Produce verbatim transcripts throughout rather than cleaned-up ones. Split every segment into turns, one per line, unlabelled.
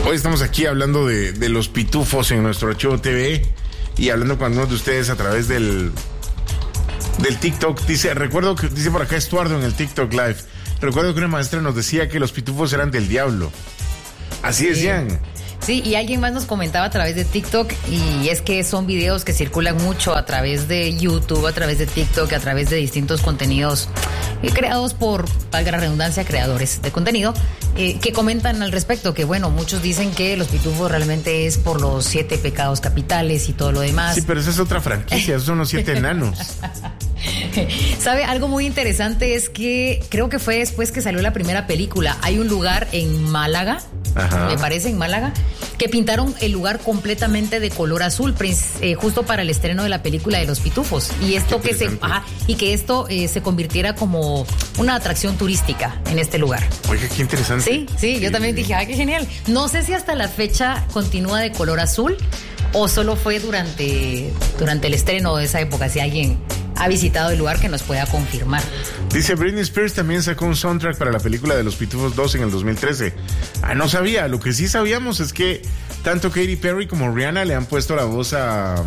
Hoy estamos aquí hablando de, de los pitufos en nuestro archivo T V y hablando con algunos de ustedes a través del, del TikTok. Dice, recuerdo que, dice por acá Estuardo en el TikTok Live, recuerdo que una maestra nos decía que los pitufos eran del diablo. Así decían.
Sí. Sí, y alguien más nos comentaba a través de TikTok, y es que son videos que circulan mucho a través de YouTube, a través de TikTok, a través de distintos contenidos eh, creados por, valga la redundancia, creadores de contenido, eh, que comentan al respecto, que bueno, muchos dicen que los pitufos realmente es por los siete pecados capitales y todo lo demás.
Sí, pero esa es otra franquicia, esos son los siete enanos.
¿Sabe? Algo muy interesante es que creo que fue después que salió la primera película. Hay un lugar en Málaga, Ajá. me parece, en Málaga, que pintaron el lugar completamente de color azul, eh, justo para el estreno de la película de los pitufos. Y esto que se, ajá, y que esto eh, se convirtiera como una atracción turística en este lugar.
Oiga, qué interesante.
Sí, sí, yo sí. también dije, ay, qué genial. No sé si hasta la fecha continúa de color azul o solo fue durante, durante el estreno de esa época, si alguien ha visitado el lugar que nos pueda confirmar.
Dice, Britney Spears también sacó un soundtrack para la película de Los Pitufos dos en el dos mil trece. Ah, no sabía. Lo que sí sabíamos es que tanto Katy Perry como Rihanna le han puesto la voz a,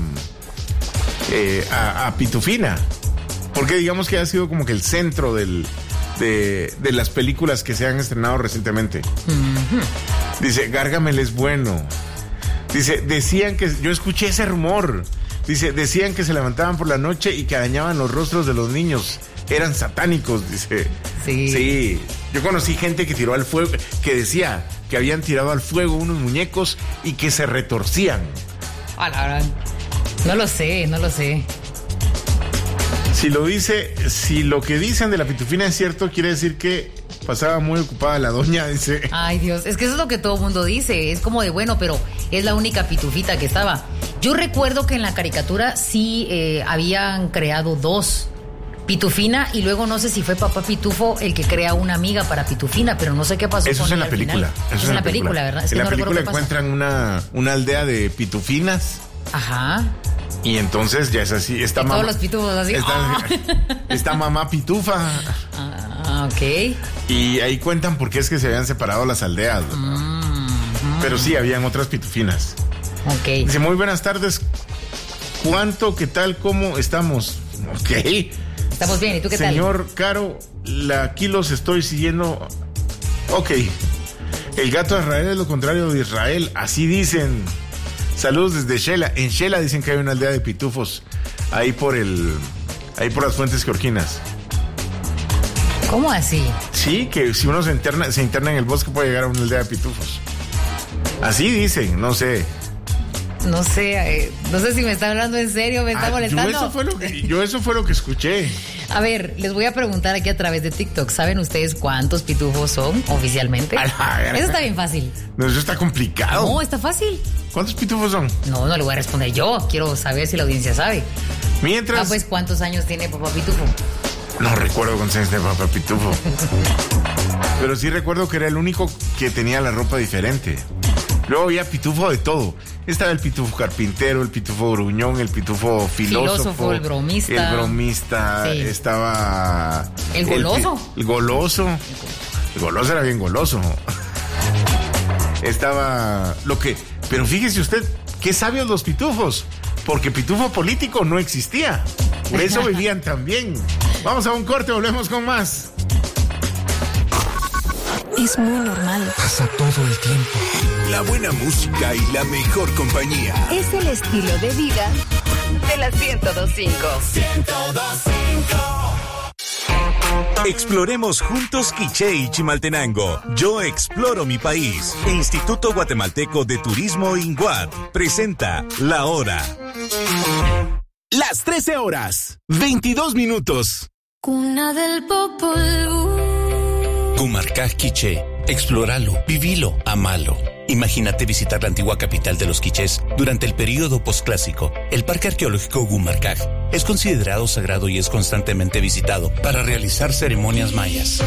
eh, a, a Pitufina. Porque digamos que ha sido como que el centro del, de, de las películas que se han estrenado recientemente. Uh-huh. Dice, Gargamel es bueno. Dice, decían que... Yo escuché ese rumor. Dice, decían que se levantaban por la noche y que dañaban los rostros de los niños. Eran satánicos, dice.
Sí.
Sí. Yo conocí gente que tiró al fuego, que decía que habían tirado al fuego unos muñecos y que se retorcían.
Ah, la verdad. No lo sé, no lo sé.
Si lo dice, si lo que dicen de la Pitufina es cierto, quiere decir que pasaba muy ocupada la doña, dice.
Ay, Dios, es que eso es lo que todo el mundo dice. Es como de, bueno, pero es la única pitufita que estaba. Yo recuerdo que en la caricatura sí eh, habían creado dos. Pitufina, y luego no sé si fue Papá Pitufo el que crea una amiga para Pitufina, pero no sé qué pasó.
Eso
con
es en
ella
la película.
Eso,
Eso
es en la película, película ¿verdad? Es
en
que
la
no
película encuentran una, una aldea de pitufinas.
Ajá.
Y entonces ya es así. Está
y
mamá,
todos los pitufos así.
Está,
¡oh!
está mamá Pitufa.
Ah, ok.
Y ahí cuentan por qué es que se habían separado las aldeas. Mm, mm. Pero sí, habían otras pitufinas.
Ok.
Dice, muy buenas tardes. ¿Cuánto, qué tal, cómo estamos? Ok.
Estamos bien, ¿y tú qué tal?
Señor Caro, la, aquí los estoy siguiendo. Ok. El gato de Israel es lo contrario de Israel, así dicen. Saludos desde Shela. En Shela dicen que hay una aldea de pitufos. Ahí por el... Ahí por las fuentes georginas.
¿Cómo así?
Sí, que si uno se interna, se interna en el bosque puede llegar a una aldea de pitufos. Así dicen, no sé.
No sé, eh, no sé si me está hablando en serio, me está ah, molestando.
Yo eso, fue lo que, yo eso fue lo que escuché.
A ver, les voy a preguntar aquí a través de TikTok. ¿Saben ustedes cuántos pitufos son oficialmente? Eso está bien fácil.
No, eso está complicado.
No, está fácil.
¿Cuántos pitufos son?
No, no le voy a responder yo. Quiero saber si la audiencia sabe.
Mientras...
Ah, pues, ¿cuántos años tiene Papá Pitufo?
No recuerdo cuántos años tiene Papá Pitufo. Pero sí recuerdo que era el único que tenía la ropa diferente. Luego había pitufo de todo. Estaba el pitufo carpintero, el pitufo gruñón, el pitufo filósofo.
Filósofo, el bromista.
El bromista, sí. Estaba...
El goloso.
El, el goloso. El goloso era bien goloso. Estaba lo que... Pero fíjese usted, qué sabios los pitufos. Porque pitufo político no existía. Por eso vivían tan bien. Vamos a un corte, volvemos con más.
Es muy normal.
Pasa todo el tiempo.
La buena música y la mejor compañía.
Es el estilo de vida de la ciento dos punto cinco.
ciento dos punto cinco. Exploremos juntos Quiché y Chimaltenango. Yo exploro mi país. E Instituto Guatemalteco de Turismo INGUAT presenta La Hora. Las trece horas, veintidós minutos.
Cuna del Popol Vuh.
Gumarcaj Quiché. Explóralo, vivilo, amalo. Imagínate visitar la antigua capital de los quichés durante el período posclásico. El Parque Arqueológico Gumarcaj es considerado sagrado y es constantemente visitado para realizar ceremonias mayas.